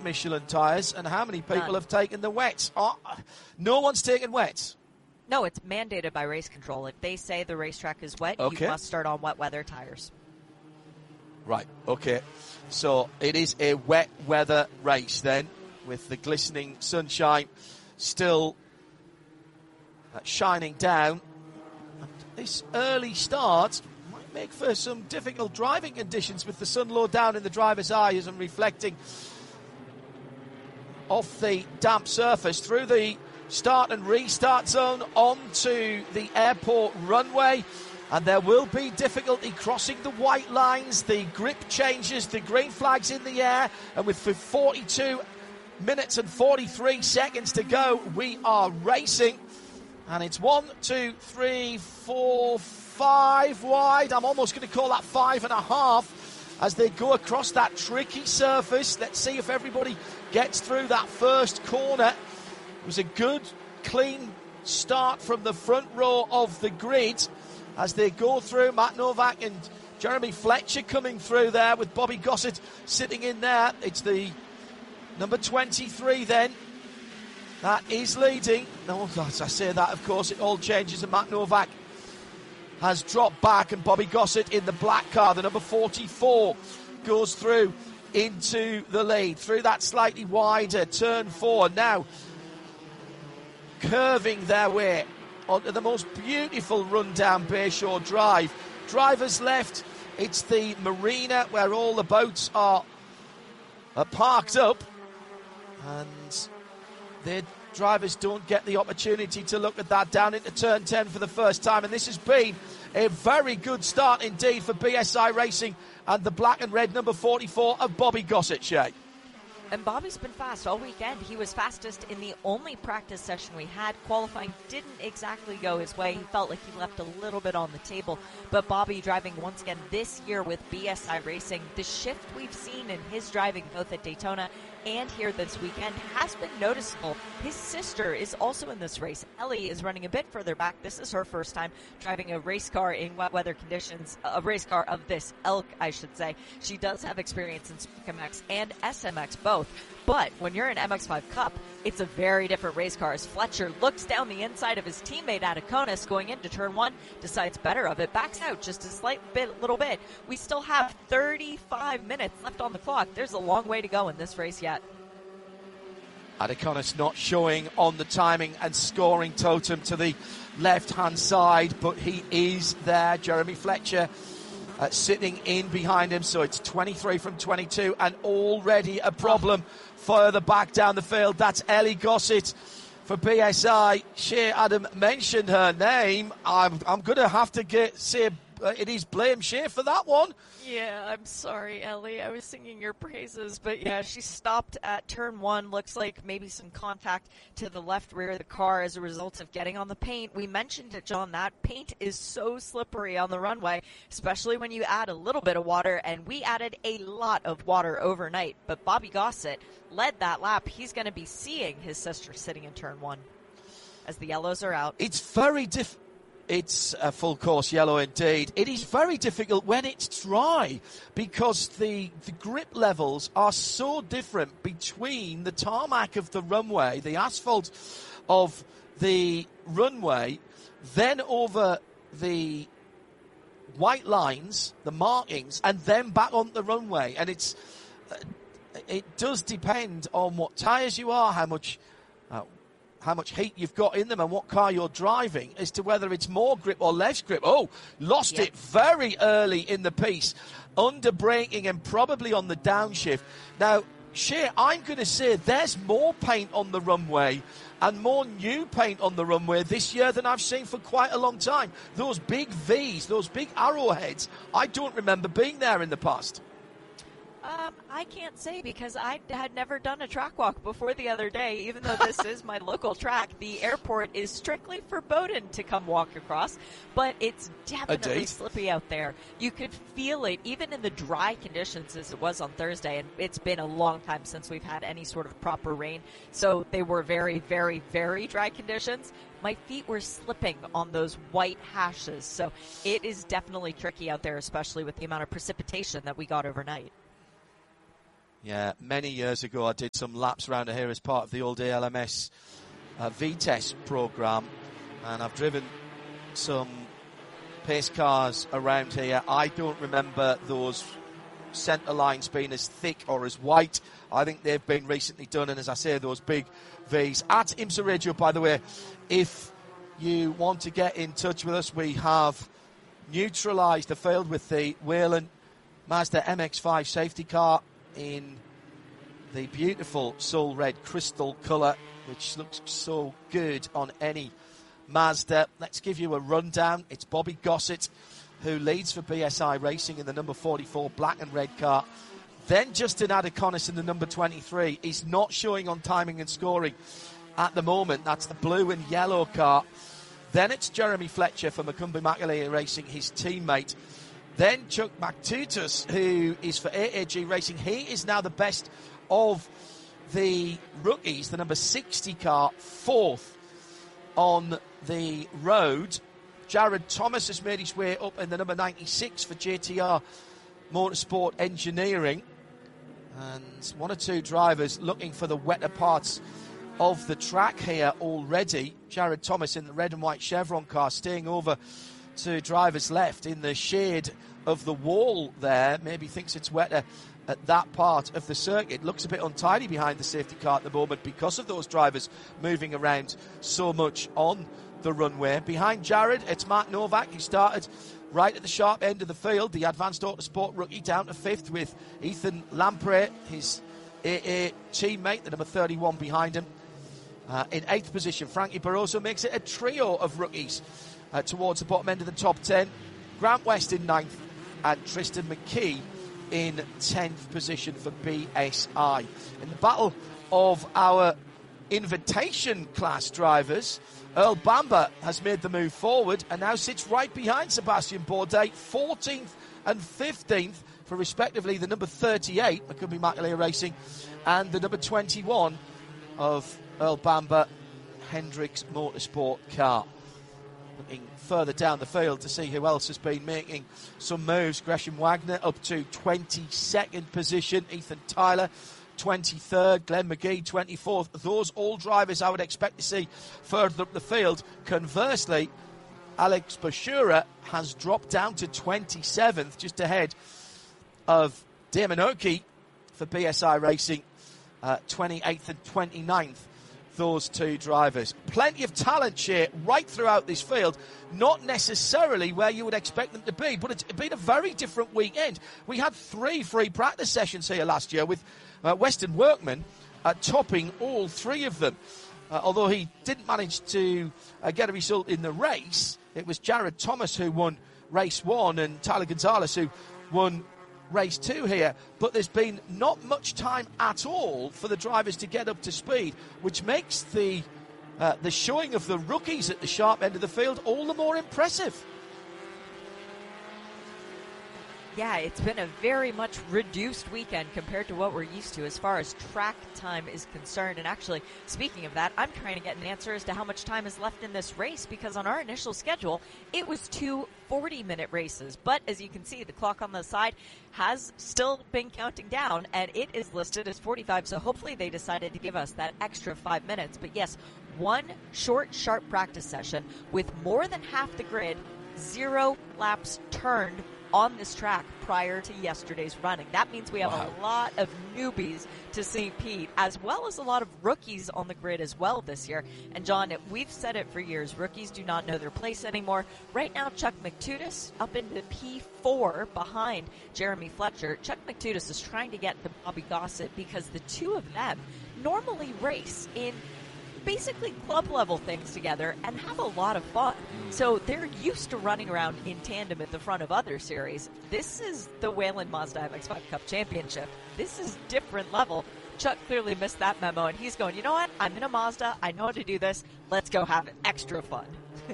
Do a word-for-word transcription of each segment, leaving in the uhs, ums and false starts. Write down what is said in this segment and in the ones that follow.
Michelin tyres, and how many people None. have taken the wets? Oh, no one's taken wets. No, it's mandated by race control. If they say the racetrack is wet, Okay. you must start on wet weather tires. Right, okay. So it is a wet weather race then, with the glistening sunshine still uh, shining down. And this early start might make for some difficult driving conditions with the sun low down in the driver's eyes and reflecting off the damp surface through the start and restart zone onto the airport runway. And there will be difficulty crossing the white lines, the grip changes, the green flag's in the air, and with forty-two minutes and forty-three seconds to go, we are racing. And it's one, two, three, four, five wide. I'm almost going to call that five and a half as they go across that tricky surface. Let's see if everybody gets through that first corner. It was a good, clean start from the front row of the grid as they go through. Matt Novak and Jeremy Fletcher coming through there with Bobby Gossett sitting in there. It's the number twenty-three then that is leading. No, as I say that, of course, it all changes, and Matt Novak has dropped back, and Bobby Gossett in the black car, the number forty-four, goes through into the lead through that slightly wider turn four. Now curving their way onto the most beautiful run-down Bayshore Drive. Drivers left, it's the marina where all the boats are, are parked up, and their drivers don't get the opportunity to look at that down into turn ten for the first time. And this has been a very good start indeed for B S I Racing and the black and red number forty-four of Bobby Gossett, Shay. And Bobby's been fast all weekend. He was fastest in the only practice session we had. Qualifying didn't exactly go his way. He felt like he left a little bit on the table. But Bobby driving once again this year with B S I Racing, the shift we've seen in his driving both at Daytona and here this weekend has been noticeable. His sister is also in this race. Ellie is running a bit further back. This is her first time driving a race car in wet weather conditions, a race car of this ilk, I should say. She does have experience in M X and S M X both. But when you're in M X five Cup, it's a very different race car. As Fletcher looks down the inside of his teammate Ataconis going into turn one, decides better of it, backs out just a slight bit, little bit. We still have thirty-five minutes left on the clock. There's a long way to go in this race yet. Ataconis not showing on the timing and scoring totem to the left-hand side, but he is there. Jeremy Fletcher uh, sitting in behind him, so it's twenty-three from twenty-two, and already a problem further back down the field. That's Ellie Gossett for B S I. Shea Adam mentioned her name. I'm, I'm going to have to get say uh, it is blame Shea for that one. Yeah, I'm sorry, Ellie. I was singing your praises, but yeah, she stopped at turn one. Looks like maybe some contact to the left rear of the car as a result of getting on the paint. We mentioned it, John, that paint is so slippery on the runway, especially when you add a little bit of water, and we added a lot of water overnight. But Bobby Gossett led that lap. He's going to be seeing his sister sitting in turn one as the yellows are out. It's very difficult. It's a full course yellow indeed. It is very difficult when it's dry because the, the grip levels are so different between the tarmac of the runway, the asphalt of the runway, then over the white lines, the markings, and then back on the runway. And it's it does depend on what tyres you are, how much uh, how much heat you've got in them and what car you're driving as to whether it's more grip or less grip. Oh, lost yep. it very early in the piece, under braking and probably on the downshift. Now, Shea, I'm going to say there's more paint on the runway and more new paint on the runway this year than I've seen for quite a long time. Those big V's, those big arrowheads, I don't remember being there in the past. Um, I can't say because I had never done a track walk before the other day. Even though this is my local track, the airport is strictly forbidden to come walk across, but it's definitely slippy out there. You could feel it even in the dry conditions as it was on Thursday, and it's been a long time since we've had any sort of proper rain, so they were very, very, very dry conditions. My feet were slipping on those white hashes, so it is definitely tricky out there, especially with the amount of precipitation that we got overnight. Yeah, many years ago I did some laps around here as part of the old A L M S uh, V-Test programme, and I've driven some pace cars around here. I don't remember those centre lines being as thick or as white. I think they've been recently done, and as I say, those big V's. At IMSA Radio, by the way, if you want to get in touch with us, we have neutralised the field with the Whelen Mazda M X five safety car in the beautiful soul red crystal colour, which looks so good on any Mazda. Let's give you a rundown. It's Bobby Gossett who leads for B S I Racing in the number forty-four black and red car. Then Justin Adeconis in the number twenty-three. He's not showing on timing and scoring at the moment. That's the blue and yellow car. Then it's Jeremy Fletcher for Macumbi Makalea Racing, his teammate. Then Chuck McTutus, who is for A A G Racing. He is now the best of the rookies, the number sixty car, fourth on the road. Jared Thomas has made his way up in the number ninety-six for J T R Motorsport Engineering. And one or two drivers looking for the wetter parts of the track here already. Jared Thomas in the red and white Chevron car, staying over to drivers left in the shade of the wall there. Maybe thinks it's wetter at that part of the circuit. Looks a bit untidy behind the safety car at the moment because of those drivers moving around so much on the runway. Behind Jared, it's Mark Novak, who started right at the sharp end of the field, the Advanced Autosport rookie, down to fifth with Ethan Lamprey, his A A teammate, the number thirty-one behind him. Uh, in eighth position, Frankie Barroso makes it a trio of rookies uh, towards the bottom end of the top ten. Grant West in ninth and Tristan McKee in tenth position for B S I. In the battle of our invitation class drivers, Earl Bamber has made the move forward and now sits right behind Sebastian Bourdais, fourteenth and fifteenth for respectively the number thirty-eight, Macumbi Makalea Racing, and the number twenty-one of Earl Bamber, Hendricks Motorsport car. Looking further down the field to see who else has been making some moves. Gresham Wagner up to twenty-second position. Ethan Tyler, twenty-third. Glenn McGee, twenty-fourth. Those all drivers I would expect to see further up the field. Conversely, Alex Bashura has dropped down to twenty-seventh, just ahead of Damon Oakey for B S I Racing, uh, twenty-eighth and twenty-ninth. Those two drivers. Plenty of talent share right throughout this field, not necessarily where you would expect them to be, but it's been a very different weekend. We had three free practice sessions here last year with uh, Weston Workman uh, topping all three of them. Uh, although he didn't manage to uh, get a result in the race, it was Jared Thomas who won race one and Tyler Gonzalez who won race two here, but there's been not much time at all for the drivers to get up to speed, which makes the uh, the showing of the rookies at the sharp end of the field all the more impressive. Yeah, it's been a very much reduced weekend compared to what we're used to as far as track time is concerned. And actually, speaking of that, I'm trying to get an answer as to how much time is left in this race, because on our initial schedule, it was two forty-minute races. But as you can see, the clock on the side has still been counting down, and it is listed as forty-five. So hopefully they decided to give us that extra five minutes. But yes, one short, sharp practice session with more than half the grid, zero laps turned on this track prior to yesterday's running. That means we have wow. a lot of newbies to Saint Pete, as well as a lot of rookies on the grid as well this year. And John, we've said it for years, rookies do not know their place anymore. Right now, Chuck McTutus up into P four behind Jeremy Fletcher. Chuck McTutus is trying to get to Bobby Gossett because the two of them normally race in basically club level things together and have a lot of fun. So they're used to running around in tandem at the front of other series. This is the Whelen Mazda M X five Cup Championship. This is different level. Chuck clearly missed that memo, and he's going, you know what? I'm in a Mazda. I know how to do this. Let's go have extra fun.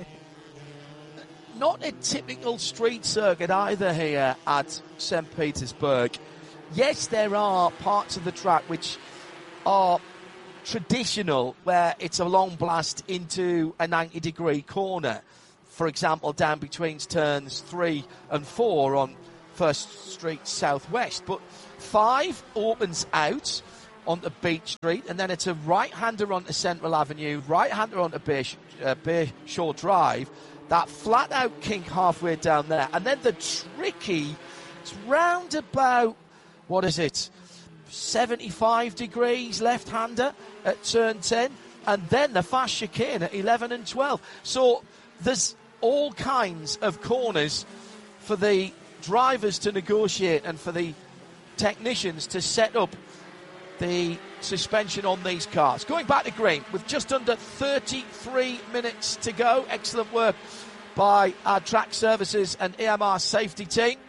Not a typical street circuit either here at Saint Petersburg. Yes, there are parts of the track which are traditional, where it's a long blast into a ninety degree corner. For example, down between turns three and four on First Street Southwest. But five opens out onto Beach Street, and then it's a right-hander onto Central Avenue, right-hander onto Bay, uh, Bayshore Drive, that flat-out kink halfway down there, and then the tricky, it's round about, what is it, seventy-five degrees left-hander at turn ten, and then the fast chicane at eleven and twelve. So there's all kinds of corners for the drivers to negotiate and for the technicians to set up the suspension on these cars. Going back to green with just under thirty-three minutes to go. Excellent work by our track services and A M R safety team.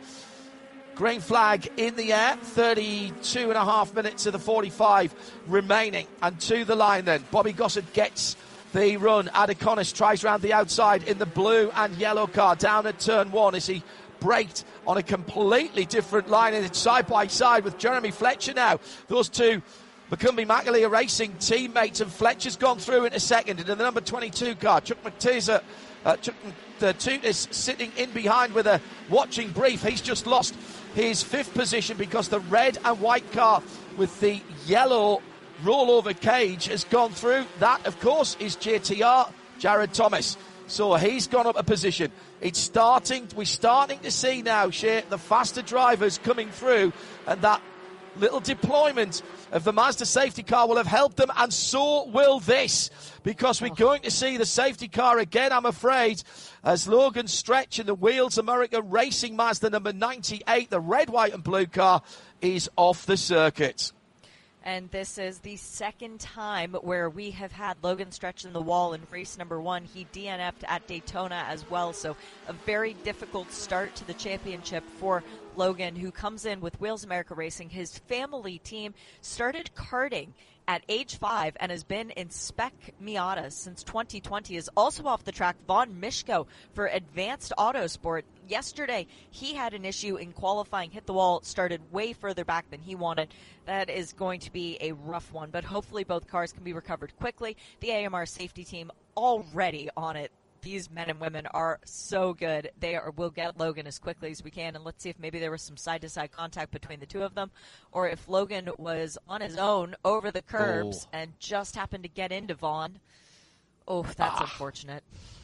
Green flag in the air, thirty-two and a half minutes of the forty-five remaining. And to the line then, Bobby Gossett gets the run. Adeconis tries round the outside in the blue and yellow car down at turn one as he braked on a completely different line, and it's side by side with Jeremy Fletcher now. Those two Macumbi Macaulay are racing teammates, and Fletcher's gone through into second into the number twenty-two car. Chuck McTeaser, uh, Chuck Tootis sitting in behind with a watching brief. He's just lost his fifth position because the red and white car with the yellow rollover cage has gone through. That, of course, is J T R, Jared Thomas. So he's gone up a position. It's starting, we're starting to see now, Shea, the faster drivers coming through, and that little deployment of the Mazda safety car will have helped them, and so will this, because we're going to see the safety car again, I'm afraid, as Logan Stretch in the Wheels America Racing Mazda number ninety-eight, the red, white and blue car, is off the circuit. And this is the second time where we have had Logan Stretch in the wall in race number one. He D N F'd at Daytona as well, so a very difficult start to the championship for Logan, who comes in with Wheels America Racing. His family team started karting at age five and has been in Spec Miata since twenty twenty, is also off the track. Vaughn Mishko for Advanced Autosport. Yesterday, he had an issue in qualifying, hit the wall, started way further back than he wanted. That is going to be a rough one, but hopefully both cars can be recovered quickly. The A M R safety team already on it. These men and women are so good. They are, will get Logan as quickly as we can, and let's see if maybe there was some side-to-side contact between the two of them, or if Logan was on his own over the curbs oh. and just happened to get into Vaughn. Oh, that's ah. unfortunate.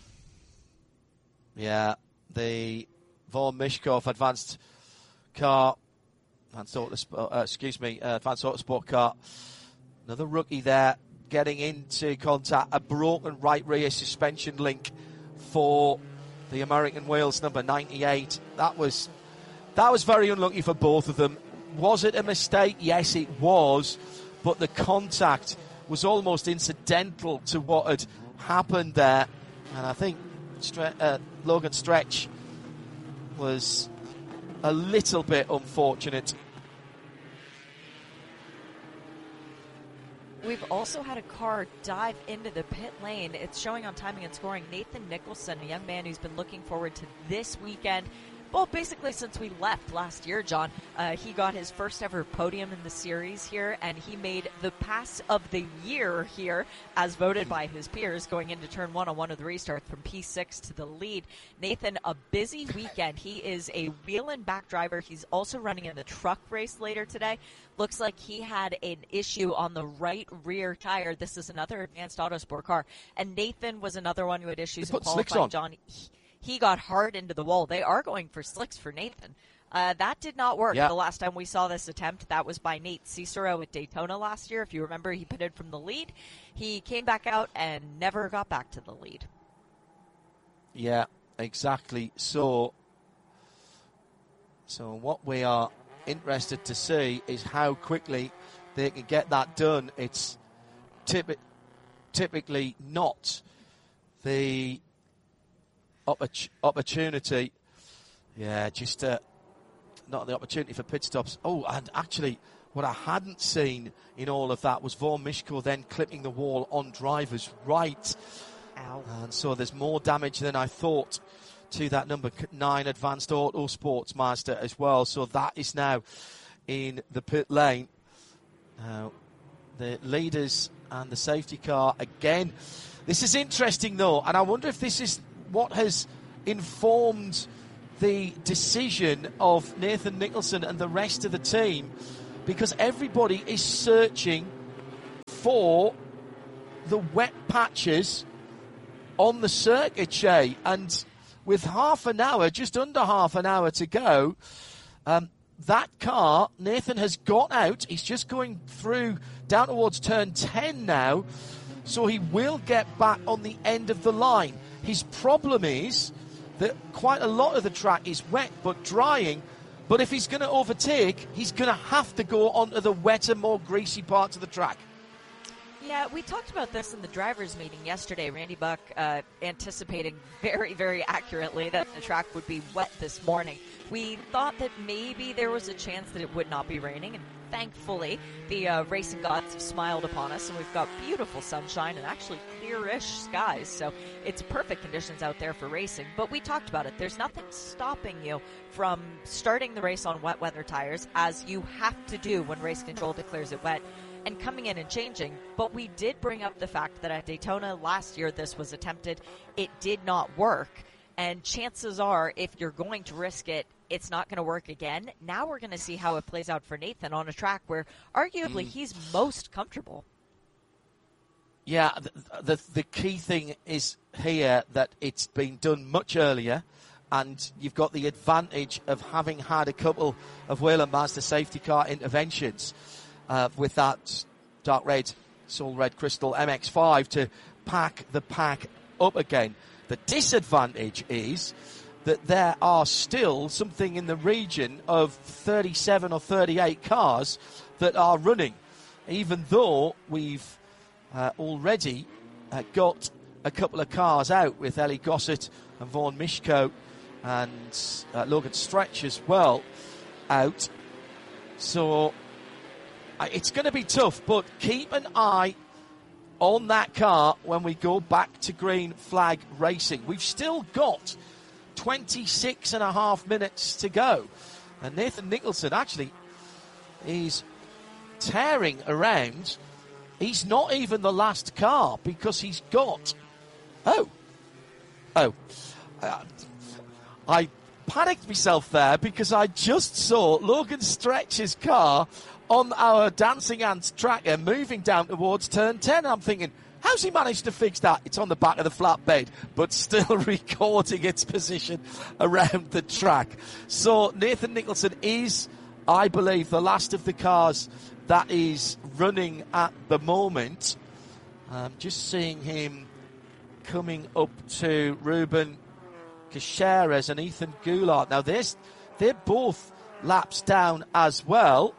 Yeah, the Vaughn Mishkov advanced car, advanced auto, uh, excuse me, uh, advanced autosport car. Another rookie there getting into contact. A broken right rear suspension link for the American Wheels number ninety-eight. That was that was very unlucky for both of them. Was it a mistake? Yes, it was. But the contact was almost incidental to what had happened there. And I think Stre- uh, Logan Stretch was a little bit unfortunate. We've also had a car dive into the pit lane. It's showing on timing and scoring. Nathan Nicholson, a young man who's been looking forward to this weekend. Well, basically since we left last year, John, uh, he got his first ever podium in the series here, and he made the pass of the year here, as voted by his peers, going into turn one on one of the restarts from P six to the lead. Nathan, a busy weekend. He is a wheel and back driver. He's also running in the truck race later today. Looks like he had an issue on the right rear tire. This is another Advanced Autosport car. And Nathan was another one who had issues in qualifying, John. He, he got hard into the wall. They are going for slicks for Nathan. Uh, that did not work yeah. the last time we saw this attempt. That was by Nate Cicero at Daytona last year. If you remember, he pitted from the lead. He came back out and never got back to the lead. Yeah, exactly. So, so what we are interested to see is how quickly they can get that done. It's typi- typically not the oppor- opportunity. Yeah, just uh, not the opportunity for pit stops. Oh, and actually, what I hadn't seen in all of that was Vaughn Mishko then clipping the wall on driver's right. Ow. And so there's more damage than I thought to that number nine Advanced Autosports Mazda as well. So that is now in the pit lane. Now, the leaders and the safety car again. This is interesting though, and I wonder if this is what has informed the decision of Nathan Nicholson and the rest of the team, because everybody is searching for the wet patches on the circuit, Shay. And with half an hour, just under half an hour to go, um, that car, Nathan has got out. He's just going through down towards turn ten now, so he will get back on the end of the line. His problem is that quite a lot of the track is wet but drying, but if he's going to overtake, he's going to have to go onto the wetter, more greasy parts of the track. Yeah, we talked about this in the drivers' meeting yesterday. Randy Buck uh, anticipating very, very accurately that the track would be wet this morning. We thought that maybe there was a chance that it would not be raining, and thankfully the uh, racing gods have smiled upon us, and we've got beautiful sunshine and actually clearish skies, so it's perfect conditions out there for racing. But we talked about it. There's nothing stopping you from starting the race on wet weather tires, as you have to do when race control declares it wet, and coming in and changing. But we did bring up the fact that at Daytona last year this was attempted. It did not work. And chances are, if you're going to risk it, it's not going to work again. Now we're going to see how it plays out for Nathan on a track where arguably mm. he's most comfortable. Yeah, the, the the key thing is here that it's been done much earlier, and you've got the advantage of having had a couple of Whelen Mazda safety car interventions uh, with that dark red, Soul Red Crystal M X five to pack the pack up again. The disadvantage is that there are still something in the region of thirty-seven or thirty-eight cars that are running, even though we've uh, already uh, got a couple of cars out with Ellie Gossett and Vaughan Mishko and uh, Logan Stretch as well out. So uh, it's going to be tough, but keep an eye on that car when we go back to green flag racing. We've still got twenty-six and a half minutes to go. And Nathan Nicholson actually is tearing around. He's not even the last car because he's got... Oh. Oh. Uh, I panicked myself there because I just saw Logan Stretch's car on our Dancing Ants tracker moving down towards turn ten. I'm thinking, how's he managed to fix that? It's on the back of the flatbed, but still recording its position around the track. So Nathan Nicholson is, I believe, the last of the cars that is running at the moment. Um, just seeing him coming up to Ruben Caceres and Ethan Goulart. Now, they're, they're both laps down as well.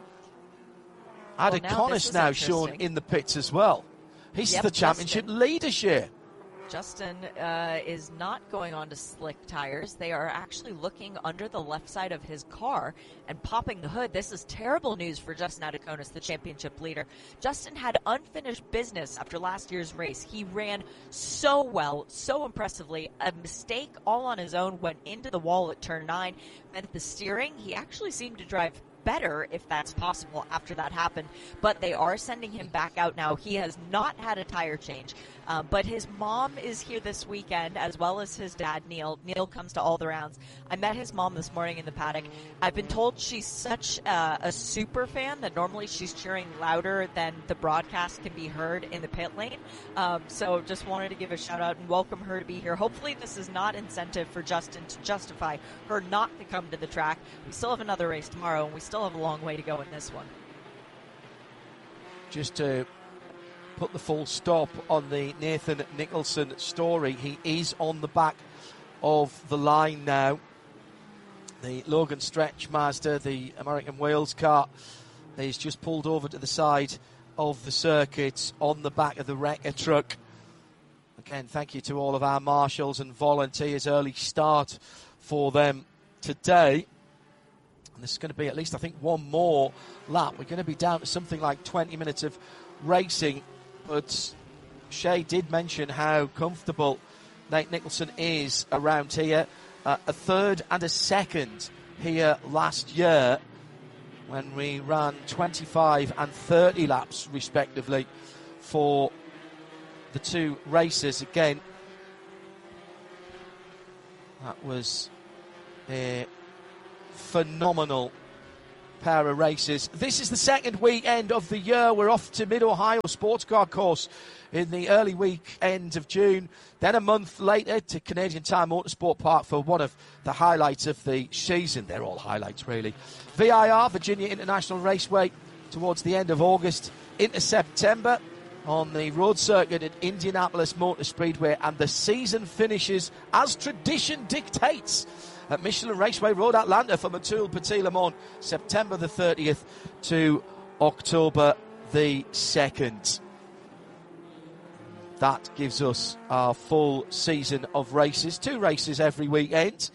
Adam well, Connis now shown in the pits as well. He's yep, the championship Justin. leadership. Justin uh, is not going on to slick tires. They are actually looking under the left side of his car and popping the hood. This is terrible news for Justin Adakonis, the championship leader. Justin had unfinished business after last year's race. He ran so well, so impressively. A mistake all on his own, went into the wall at turn nine. And the steering, he actually seemed to drive better, if that's possible, after that happened. But they are sending him back out now. He has not had a tire change. Uh, but his mom is here this weekend, as well as his dad, Neil. Neil comes to all the rounds. I met his mom this morning in the paddock. I've been told she's such uh, a super fan that normally she's cheering louder than the broadcast can be heard in the pit lane. Um, so just wanted to give a shout out and welcome her to be here. Hopefully this is not incentive for Justin to justify her not to come to the track. We still have another race tomorrow, and we still have a long way to go in this one. Just to put the full stop on the Nathan Nicholson story, he is on the back of the line now. The Logan Stretch Mazda, the American Wales car, is just pulled over to the side of the circuit on the back of the wrecker truck. Again, thank you to all of our marshals and volunteers. Early start for them today. And this is going to be at least, I think, one more lap. We're going to be down to something like twenty minutes of racing. But Shay did mention how comfortable Nate Nicholson is around here. Uh, a third and a second here last year when we ran twenty-five and thirty laps, respectively, for the two races. Again, that was a phenomenal pair of races. This is the second weekend of the year. We're off to Mid-Ohio Sports Car Course in the early weekend of June. Then a month later to Canadian Tire Motorsport Park for one of the highlights of the season. They're all highlights, really. V I R, Virginia International Raceway, towards the end of August into September on the road circuit at Indianapolis Motor Speedway. And the season finishes, as tradition dictates, at Michelin Raceway Road, Atlanta, for Motul Petit Le Mans, September the thirtieth to October the second. That gives us our full season of races, two races every weekend.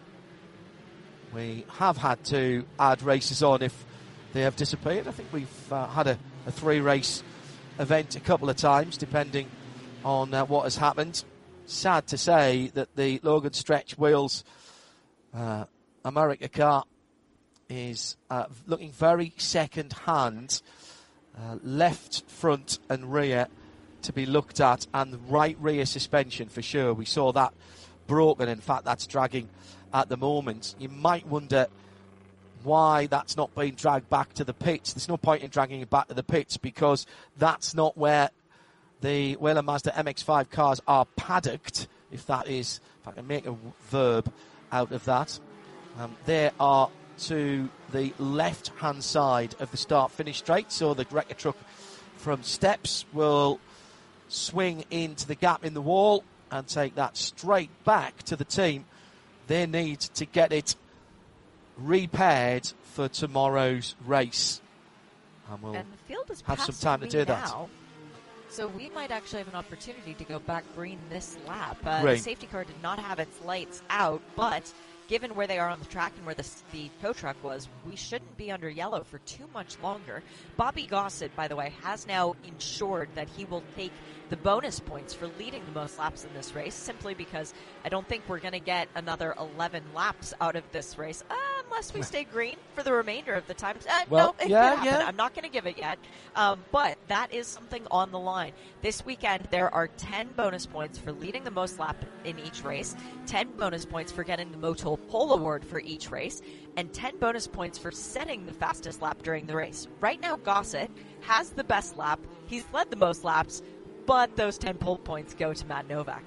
We have had to add races on if they have disappeared. I think we've uh, had a, a three-race event a couple of times, depending on uh, what has happened. Sad to say that the Logan Stretch Wheels Uh, America car is uh, looking very second-hand, uh, left front and rear to be looked at, and right rear suspension for sure. We saw that broken. In fact, that's dragging at the moment. You might wonder why that's not being dragged back to the pits. There's no point in dragging it back to the pits because that's not where the Whelen Mazda M X five cars are paddocked, if that is, if I can make a verb out of that. Um, they are to the left-hand side of the start-finish straight, so the wrecker truck from Steps will swing into the gap in the wall and take that straight back to the team. They need to get it repaired for tomorrow's race. And we'll and the field is have some time to do that. Now. So we might actually have an opportunity to go back green this lap. Uh, green. The safety car did not have its lights out, but given where they are on the track and where the, the tow truck was, we shouldn't be under yellow for too much longer. Bobby Gossett, by the way, has now ensured that he will take the bonus points for leading the most laps in this race, simply because I don't think we're going to get another eleven laps out of this race, uh, unless we stay green for the remainder of the time. Uh, well, no, it yeah, could happen. yeah. I'm not going to give it yet, um, but that is something on the line. This weekend, there are ten bonus points for leading the most lap in each race, ten bonus points for getting the Motul Pole Award for each race, and ten bonus points for setting the fastest lap during the race. Right now, Gossett has the best lap. He's led the most laps, but those ten pole points go to Matt Novak.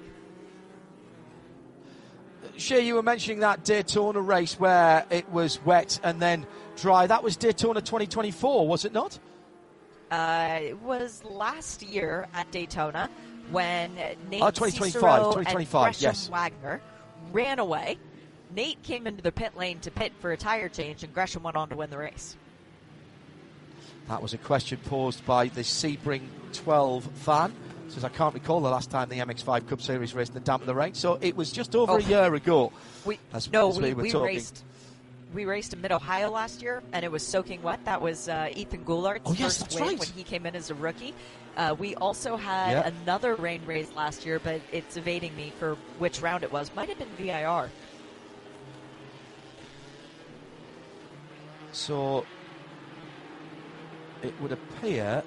Shea, you were mentioning that Daytona race where it was wet and then dry. That was Daytona twenty twenty-four, was it not? Uh, it was last year at Daytona when Nate oh, twenty twenty-five, Cicero twenty twenty-five, and Gresham yes. Wagner ran away. Nate came into the pit lane to pit for a tire change, and Gresham went on to win the race. That was a question posed by the Sebring twelve fan. Says, I can't recall the last time the M X five Cup Series raced in the damp of the rain. So it was just over oh. a year ago. We, as, no, as we, we were we talking. raced. We raced in Mid-Ohio last year, and it was soaking wet. That was uh, Ethan Goulart's oh, yes, first that's win right. when he came in as a rookie. Uh, we also had yeah. another rain race last year, but it's evading me for which round it was. Might have been V I R. So it would appear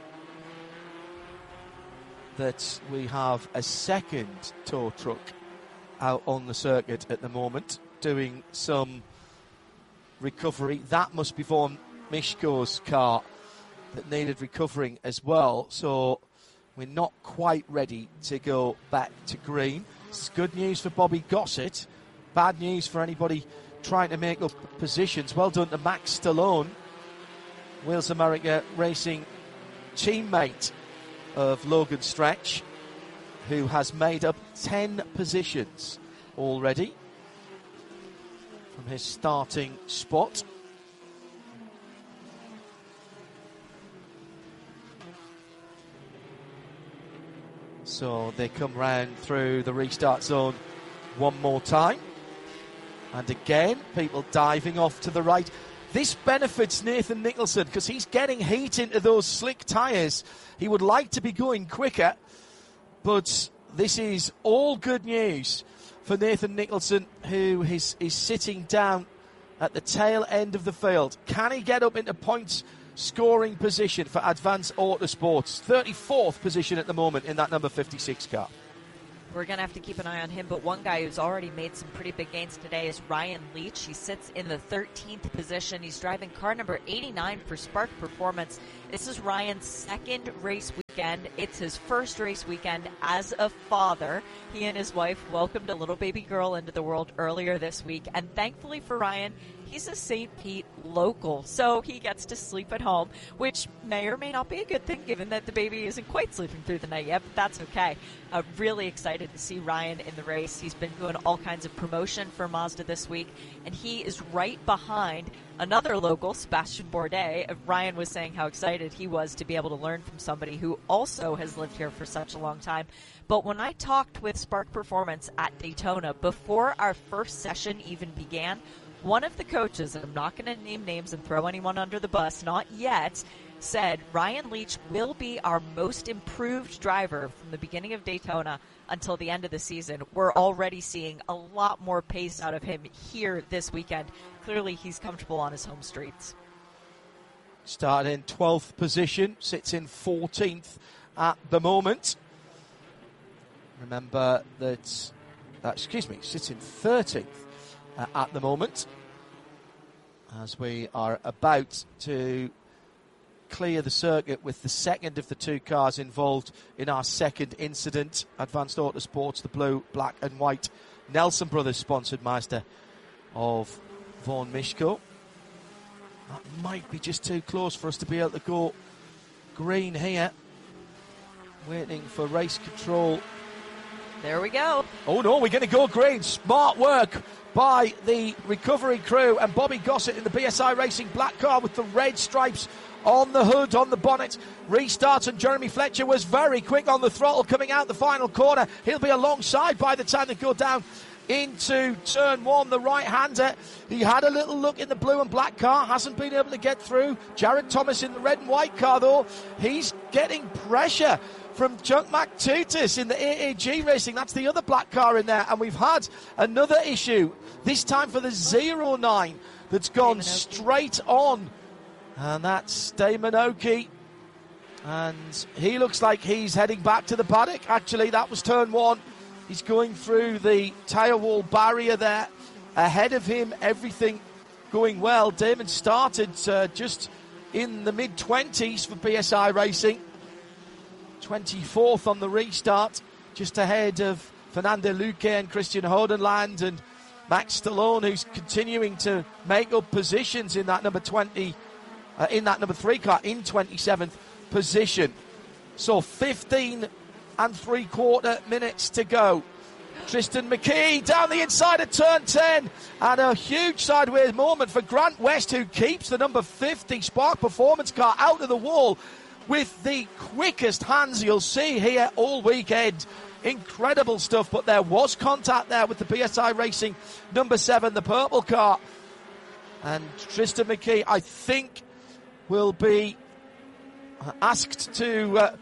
that we have a second tow truck out on the circuit at the moment doing some recovery. That must be Vaughan Mishko's car that needed recovering as well. So we're not quite ready to go back to green. It's good news for Bobby Gossett. Bad news for anybody trying to make up positions. Well done to Max Stallone, Wheels America Racing teammate of Logan Stretch, who has made up ten positions already from his starting spot. So they come round through the restart zone one more time. And again, people diving off to the right. This benefits Nathan Nicholson because he's getting heat into those slick tyres. He would like to be going quicker, but this is all good news for Nathan Nicholson, who is, is sitting down at the tail end of the field. Can he get up into points scoring position for Advance Autosports? thirty-fourth position at the moment in that number fifty-six car. We're going to have to keep an eye on him, but one guy who's already made some pretty big gains today is Ryan Leach. He sits in the thirteenth position. He's driving car number eighty-nine for Spark Performance. This is Ryan's second race weekend. It's his first race weekend as a father. He and his wife welcomed a little baby girl into the world earlier this week, and thankfully for Ryan, he's a Saint Pete local, so he gets to sleep at home, which may or may not be a good thing given that the baby isn't quite sleeping through the night yet, but that's okay. Uh, really excited to see Ryan in the race. He's been doing all kinds of promotion for Mazda this week, and he is right behind another local, Sebastian Bourdais. Uh, Ryan was saying how excited he was to be able to learn from somebody who also has lived here for such a long time. But when I talked with Spark Performance at Daytona before our first session even began, one of the coaches, and I'm not going to name names and throw anyone under the bus, not yet, said Ryan Leach will be our most improved driver from the beginning of Daytona until the end of the season. We're already seeing a lot more pace out of him here this weekend. Clearly, he's comfortable on his home streets. Started in twelfth position, sits in fourteenth at the moment. Remember that, uh, excuse me, sits in thirteenth. Uh, at the moment, as we are about to clear the circuit with the second of the two cars involved in our second incident. Advanced Autosports, the blue, black and white Nelson Brothers sponsored Mazda of Vaughan Mishko. That might be just too close for us to be able to go green here. Waiting for race control. There we go. Oh no, we're going to go green. Smart work by the recovery crew, and Bobby Gossett in the B S I Racing black car with the red stripes on the hood, on the bonnet. Restarts, and Jeremy Fletcher was very quick on the throttle coming out the final corner. He'll be alongside by the time they go down into turn one. The right-hander, he had a little look in the blue and black car, hasn't been able to get through. Jared Thomas in the red and white car, though, he's getting pressure from Chuck McTutis in the A A G Racing. That's the other black car in there. And we've had another issue, this time for the zero nine, that's gone Damon straight Oki. on. And that's Damon Oki. And he looks like he's heading back to the paddock. Actually, that was turn one. He's going through the tyre wall barrier there. Ahead of him, everything going well. Damon started uh, just in the mid-twenties for B S I Racing. twenty-fourth on the restart, just ahead of Fernando Luque and Christian Hodenland and Max Stallone, who's continuing to make up positions in that number twenty, uh, in that number three car, in twenty-seventh position. So fifteen and three quarter minutes to go. Tristan McKee down the inside of turn ten, and a huge sideways moment for Grant West, who keeps the number fifty Spark Performance car out of the wall with the quickest hands you'll see here all weekend. Incredible stuff, but there was contact there with the B S I Racing number seven, the purple car. And Tristan McKee, I think, will be asked to uh,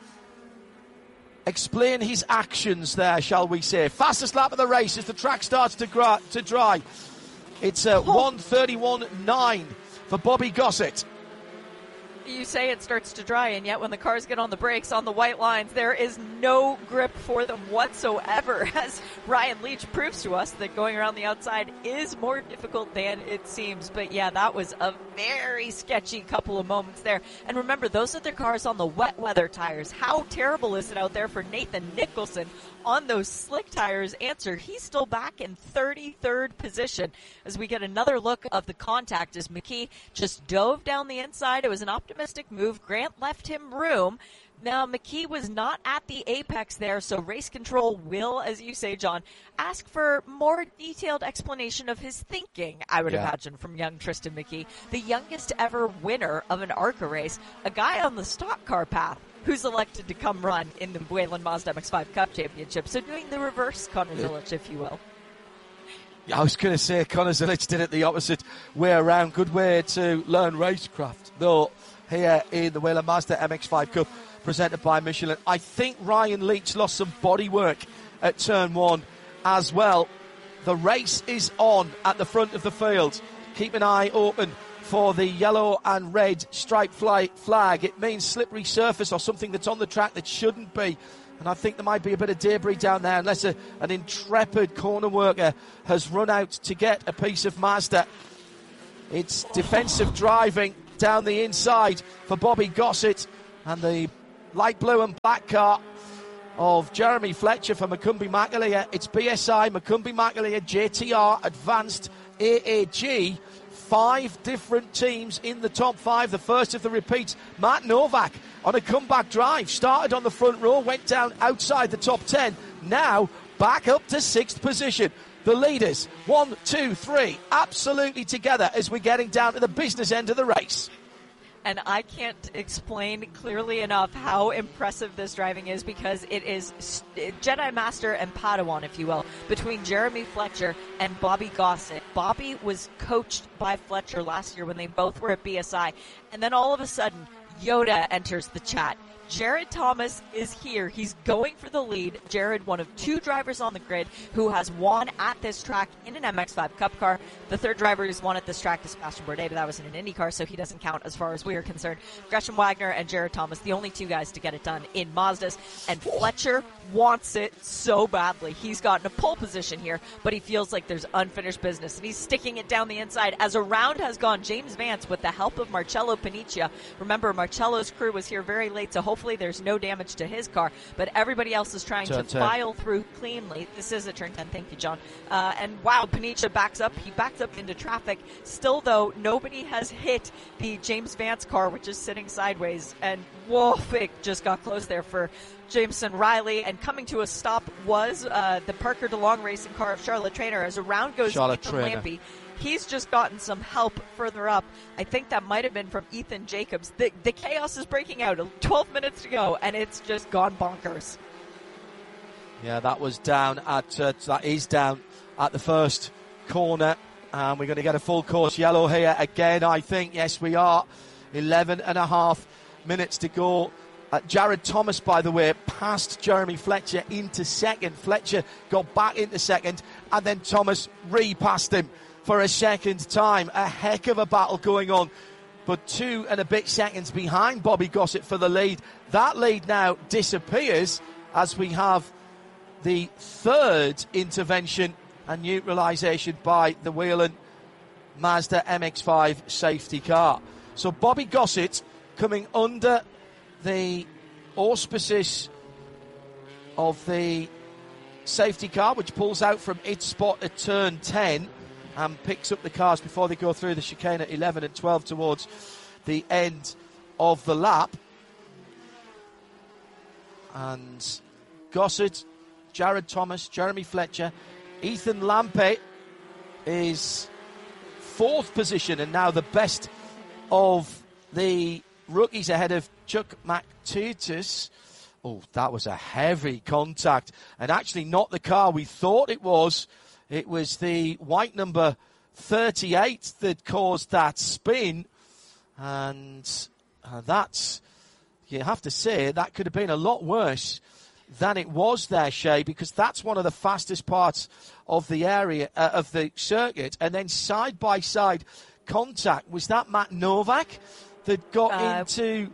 explain his actions there, shall we say. Fastest lap of the race as the track starts to, gra- to dry. It's uh, oh. one thirty-one point nine for Bobby Gossett. You say it starts to dry, and yet when the cars get on the brakes on the white lines, there is no grip for them whatsoever, as Ryan Leach proves to us that going around the outside is more difficult than it seems. But yeah, that was a very sketchy couple of moments there. And remember, those are the cars on the wet weather tires. How terrible is it out there for Nathan Nicholson on those slick tires? Answer, he's still back in thirty-third position as we get another look of the contact as McKee just dove down the inside. It was an optimistic move. Grant left him room. Now, McKee was not at the apex there, so race control will, as you say, John, ask for more detailed explanation of his thinking, I would yeah. imagine, from young Tristan McKee, the youngest ever winner of an ARCA race, a guy on the stock car path who's elected to come run in the Wayland Mazda M X five Cup Championship. So doing the reverse Connor Zilic, if you will. Yeah, I was going to say Connor Zilic did it the opposite way around. Good way to learn racecraft, though, here in the Wayland Mazda M X five Cup presented by Michelin. I think Ryan Leach lost some bodywork at turn one as well. The race is on at the front of the field. Keep an eye open for the yellow and red striped flag. It means slippery surface or something that's on the track that shouldn't be. And I think there might be a bit of debris down there unless a, an intrepid corner worker has run out to get a piece of Mazda. It's defensive driving down the inside for Bobby Gossett, and the light blue and black car of Jeremy Fletcher for Macumbi Makalia. It's B S I, Macumbi Makalia, J T R, Advanced, A A G. Five different teams in the top five. The first of the repeats, Matt Novak on a comeback drive. Started on the front row, went down outside the top ten. Now back up to sixth position. The leaders, one, two, three, absolutely together as we're getting down to the business end of the race. And I can't explain clearly enough how impressive this driving is, because it is Jedi Master and Padawan, if you will, between Jeremy Fletcher and Bobby Gossett. Bobby was coached by Fletcher last year when they both were at B S I. And then all of a sudden, Yoda enters the chat. Jared Thomas is here. He's going for the lead. Jared, one of two drivers on the grid who has won at this track in an M X five Cup car. The third driver who's won at this track is Sebastian Bourdais, but that was in an Indy car, so he doesn't count as far as we are concerned. Gresham Wagner and Jared Thomas, the only two guys to get it done in Mazdas. And Fletcher wants it so badly. He's gotten a pole position here, but he feels like there's unfinished business, and he's sticking it down the inside. As a round has gone, James Vance, with the help of Marcello Paniccia. Remember, Marcello's crew was here very late, so hopefully there's no damage to his car, but everybody else is trying turn to ten. File through cleanly. This is a turn ten. Thank you, John. Uh, and wow, Paniccia backs up. He backs up into traffic. Still, though, nobody has hit the James Vance car, which is sitting sideways. And whoa, it just got close there for Jameson Riley. And coming to a stop was uh, the Parker DeLong racing car of Charlotte Trainer. As a round goes Charlotte Ethan Trainer. Lampy. He's just gotten some help further up. I think that might have been from Ethan Jacobs. The, the chaos is breaking out. twelve minutes to go, and it's just gone bonkers. Yeah, that was down at, uh, that is down at the first corner. And we're going to get a full course yellow here again, I think. Yes, we are. eleven and a half minutes to go. Uh, Jared Thomas, by the way, passed Jeremy Fletcher into second. Fletcher got back into second, and then Thomas re-passed him for a second time. A heck of a battle going on, but two and a bit seconds behind Bobby Gossett for the lead. That lead now disappears as we have the third intervention and neutralisation by the Whelen Mazda M X five safety car. So Bobby Gossett coming under the auspices of the safety car, which pulls out from its spot at turn ten and picks up the cars before they go through the chicane at eleven and twelve towards the end of the lap. And Gossett, Jared Thomas, Jeremy Fletcher, Ethan Lampe is fourth position, and now the best of the rookies ahead of Chuck McTutus. Oh, that was a heavy contact, and actually not the car we thought it was. It was the white number thirty-eight that caused that spin, and uh, that's, you have to say, that could have been a lot worse than it was there, Shay, because that's one of the fastest parts of the area, uh, of the circuit. And then side-by-side contact, was that Matt Novak that got uh, into